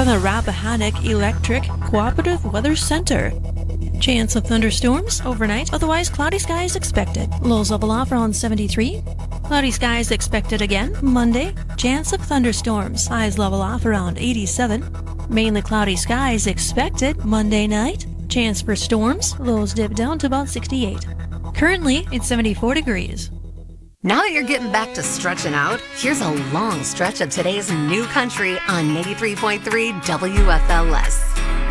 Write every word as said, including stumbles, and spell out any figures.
from the Rappahannock Electric Cooperative Weather Center. Chance of thunderstorms overnight, otherwise cloudy skies expected. Lows level off around seventy-three. Cloudy skies expected again Monday. Chance of thunderstorms. Highs level off around eighty-seven. Mainly cloudy skies expected Monday night. Chance for storms. Lows dip down to about sixty-eight. Currently, it's seventy-four degrees. Now that you're getting back to stretching out, here's a long stretch of today's new country on ninety-three point three W F L S.